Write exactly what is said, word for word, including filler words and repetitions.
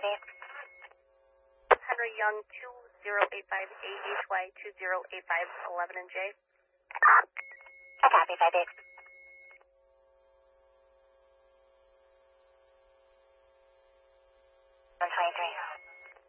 Henry Young, two zero eight five, A H Y two zero eight five, eleven and J. I copy, five eight.